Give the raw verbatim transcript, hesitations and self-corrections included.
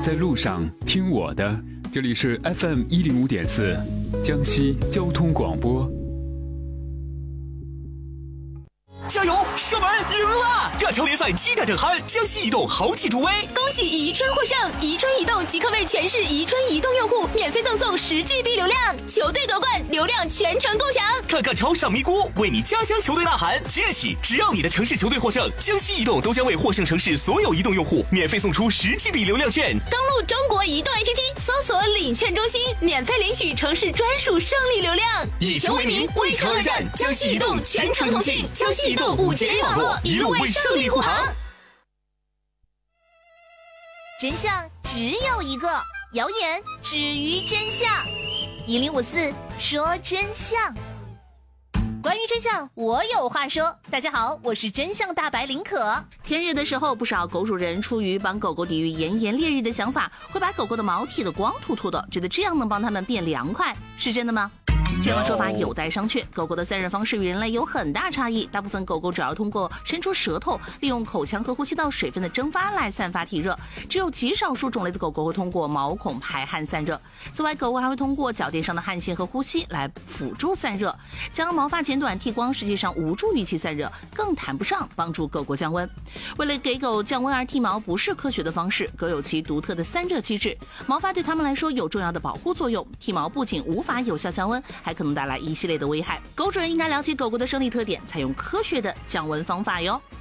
在路上听我的，这里是 F M 一零五点四，江西交通广播。 加油！射门赢了！亚超联赛激战正酣，江西移动豪气助威， 恭喜宜春获胜！宜春移动即刻为全市宜春移动用户免费赠送十 G B 流量，球队夺冠，流量全程共享。 看看超上咪咕，为你家乡球队呐喊！即日起，只要你的城市球队获胜，江西移动都将为获胜城市所有移动用户免费送出十 G B 流量券。 登录中国移动 A P P， 搜索领券中心，免费领取城市专属胜利流量。 以球为名，为城而战，江西移动全程同庆，江西移动五 G A 网络一路为胜利护航。 真相只有一个，谣言止于真相。一零五四说真相。关于真相，我有话说。大家好，我是真相大白林可。天热的时候，不少狗主人出于帮狗狗抵御炎炎烈日的想法，会把狗狗的毛剃得光秃秃的，觉得这样能帮它们变凉快，是真的吗？这样的说法有待商榷。狗狗的散热方式与人类有很大差异，大部分狗狗主要通过伸出舌头，利用口腔和呼吸道水分的蒸发来散发体热，只有极少数种类的狗狗会通过毛孔排汗散热。此外，狗狗还会通过脚垫上的汗腺和呼吸来辅助散热。将毛发剪短剃光实际上无助于其散热，更谈不上帮助狗狗降温。为了给狗降温而剃毛不是科学的方式，狗有其独特的散热机制，毛发对它们来说有重要的保护作用，剃毛不仅无法有效降温，还可能带来一系列的危害。狗主人应该了解狗狗的生理特点，采用科学的降温方法哟。